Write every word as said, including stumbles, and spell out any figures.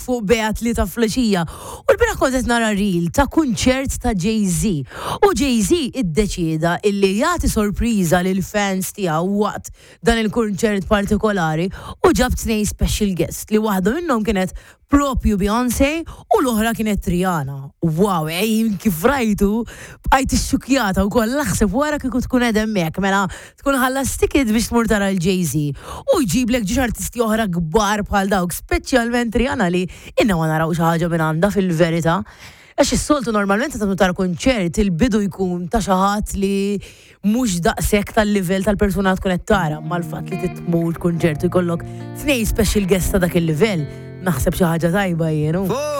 fuq beat li ta' flaxija. U l-bira kontet nara reel ta' kunċert ta' Jay-Z. U Jay-Z iddeċida illi jagħti sorpriża lil fans tiegħu waqt dan il-kunċert partikolari u ġab tnejn special guest li waħda minnhom kienet propju Beyoncé u l-oħra kienet Rihanna. Wow, ej, kif rajtu bqajt ixxukjata wkoll naħseb wara kieku tkun qed hemmhekk mela tkun ħallas ticket biex tmur tara l-Jay-Z. U jġiblek ġiex artisti oħra kbar bħal dawk, speċjalment Rihanna li inna ma naraw xi ħaġa minn għandha fil-verità. Għax is-soltu normalment ta' tara konċert il-bidu jkun ta' xi ħadd li mhux daqshekk tal-livell tal-persuna tkun qed tara, mal-fatt li titmur konċert jkollok tnejn special guest ta' dak il-livell naħseb xi ħaġa tajba jienu.